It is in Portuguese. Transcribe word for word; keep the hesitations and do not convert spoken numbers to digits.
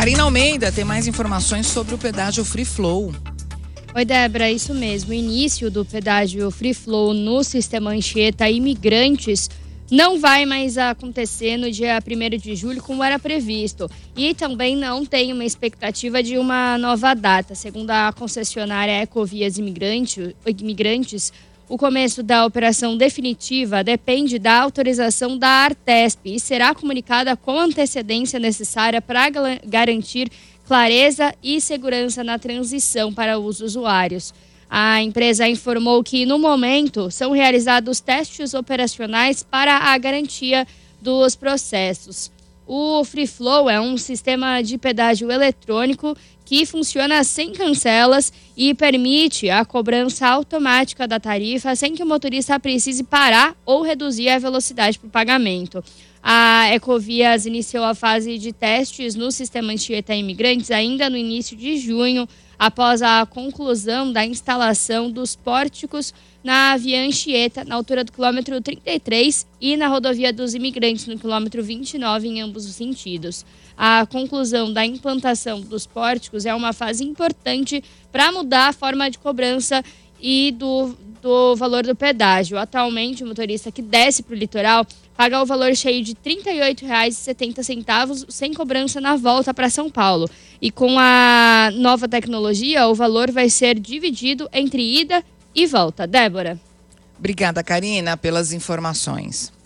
Karina Almeida tem mais informações sobre o pedágio Free Flow. Oi, Débora, isso mesmo. O início do pedágio Free Flow no sistema Anchieta Imigrantes não vai mais acontecer no dia primeiro de julho, como era previsto. E também não tem uma expectativa de uma nova data. Segundo a concessionária Ecovias Imigrantes, o começo da operação definitiva depende da autorização da Artesp e será comunicada com a antecedência necessária para garantir clareza e segurança na transição para os usuários. A empresa informou que, no momento, são realizados testes operacionais para a garantia dos processos. O Free Flow é um sistema de pedágio eletrônico que funciona sem cancelas e permite a cobrança automática da tarifa sem que o motorista precise parar ou reduzir a velocidade para o pagamento. A Ecovias iniciou a fase de testes no sistema Anchieta Imigrantes ainda no início de junho, após a conclusão da instalação dos pórticos na Via Anchieta, na altura do quilômetro trinta e três, e na rodovia dos Imigrantes, no quilômetro vinte e nove, em ambos os sentidos. A conclusão da implantação dos pórticos é uma fase importante para mudar a forma de cobrança e do, do valor do pedágio. Atualmente, o motorista que desce para o litoral paga o valor cheio de trinta e oito reais e setenta centavos, sem cobrança na volta para São Paulo. E com a nova tecnologia, o valor vai ser dividido entre ida e volta. Débora. Obrigada, Karina, pelas informações.